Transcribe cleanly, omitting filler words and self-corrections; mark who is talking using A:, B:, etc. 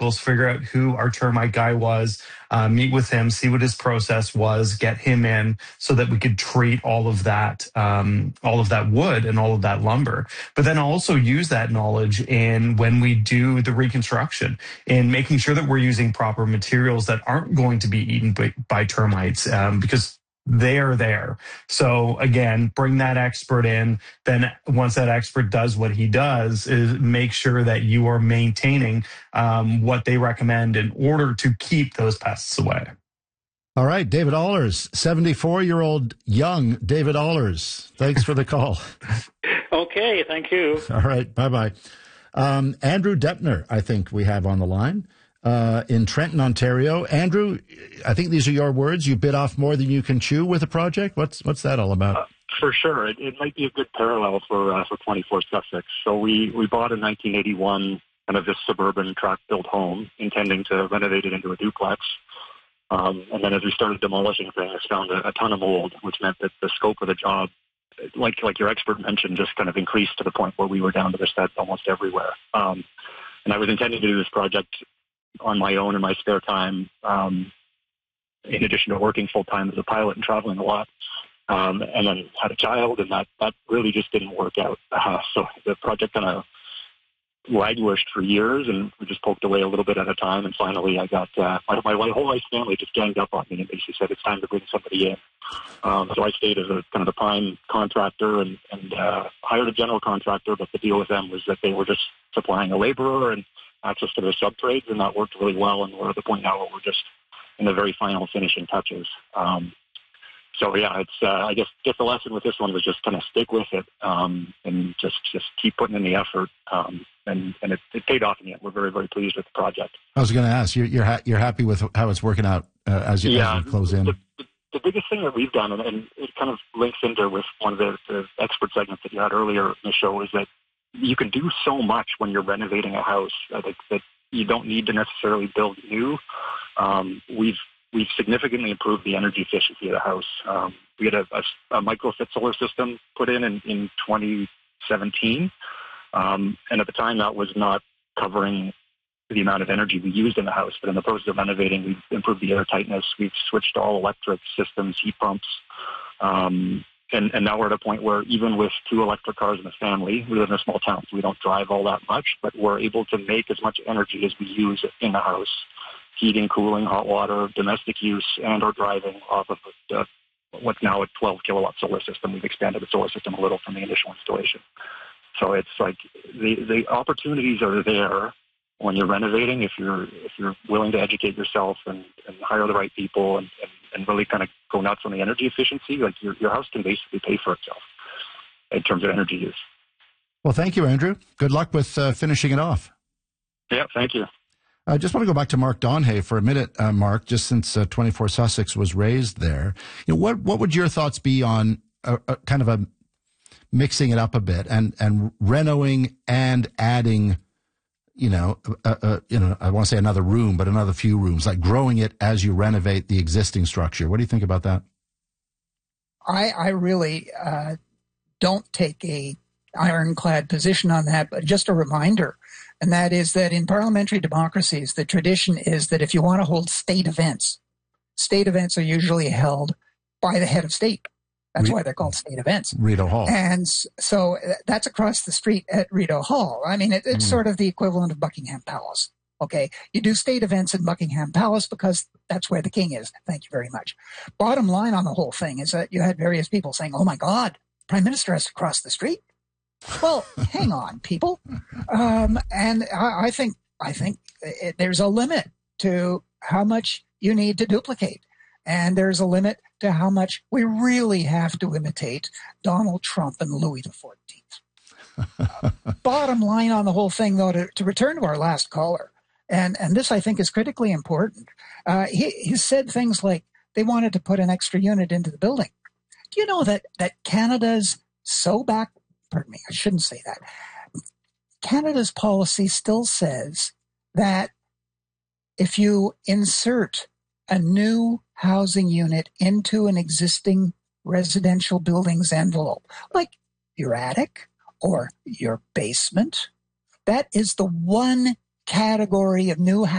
A: materials, figure out who our termite guy was, meet with him, see what his process was, get him in so that we could treat all of that wood and all of that lumber. But then also use that knowledge in when we do the reconstruction in making sure that we're using proper materials that aren't going to be eaten by termites, because they are there. So again, bring that expert in. Then once that expert does what he does, is make sure that you are maintaining what they recommend in order to keep those pests away.
B: All right, David Allers, 74-year-old young David Allers. Thanks for the call.
C: Okay, thank you.
B: All right, bye-bye. Andrew Deppner, I think we have on the line. In Trenton, Ontario. Andrew, I think these are your words. You bit off more than you can chew with a project. What's that all about?
D: For sure. It might be a good parallel for 24 Sussex. So we bought in 1981 kind of this suburban tract-built home, intending to renovate it into a duplex. And then as we started demolishing things, found a ton of mold, which meant that the scope of the job, like your expert mentioned, just kind of increased to the point where we were down to the studs almost everywhere. And I was intending to do this project on my own in my spare time, in addition to working full-time as a pilot and traveling a lot, and then had a child, and that really just didn't work out. So the project kind of languished for years, and we just poked away a little bit at a time, and finally I got my whole wife's family just ganged up on me, and basically said it's time to bring somebody in. So I stayed as a kind of the prime contractor and hired a general contractor, but the deal with them was that they were just supplying a laborer and access to their sub-trades, and that worked really well, and we're at the point now where we're just in the very final finishing touches. So yeah, it's I guess the lesson with this one was just kind of stick with it, and just keep putting in the effort, and it paid off in the end. We're very, very pleased with the project.
B: I was going to ask, you're happy with how it's working out as you close in?
D: The biggest thing that we've done, and it kind of links into with one of the expert segments that you had earlier in the show, is that you can do so much when you're renovating a house that you don't need to necessarily build new. We've significantly improved the energy efficiency of the house. We had a microfit solar system put in 2017, and at the time that was not covering the amount of energy we used in the house. But in the process of renovating, we've improved the air tightness. We've switched to all electric systems, heat pumps. And now we're at a point where even with 2 electric cars in the family, we live in a small town, so we don't drive all that much, but we're able to make as much energy as we use in the house, heating, cooling, hot water, domestic use, and or driving off of what's now a 12-kilowatt solar system. We've expanded the solar system a little from the initial installation. So it's like the opportunities are there when you're renovating, if you're willing to educate yourself and hire the right people and really kind of go nuts on the energy efficiency, like your house can basically pay for itself in terms of energy use.
B: Well, thank you, Andrew. Good luck with finishing it off.
D: Yeah, thank you.
B: I just want to go back to Mark Donhay for a minute, Mark, just since 24 Sussex was raised there. You know, what would your thoughts be on a kind of a mixing it up a bit and renoing and adding, I want to say another room, but another few rooms, like growing it as you renovate the existing structure. What do you think about that?
E: I really don't take a ironclad position on that, but just a reminder, and that is that in parliamentary democracies, the tradition is that if you want to hold state events are usually held by the head of state. That's why they're called state events.
B: Rideau Hall.
E: And so that's across the street at Rideau Hall. I mean, it's sort of the equivalent of Buckingham Palace. Okay. You do state events at Buckingham Palace because that's where the king is. Thank you very much. Bottom line on the whole thing is that you had various people saying, oh my God, Prime Minister has to cross the street. Well, hang on, people. And I think there's a limit to how much you need to duplicate. And there's a limit to how much we really have to imitate Donald Trump and Louis XIV. Bottom line on the whole thing, though, to return to our last caller, and this I think is critically important, he said things like they wanted to put an extra unit into the building. Do you know that Canada's pardon me, I shouldn't say that. Canada's policy still says that if you insert a new housing unit into an existing residential building's envelope, like your attic or your basement, that is the one category of new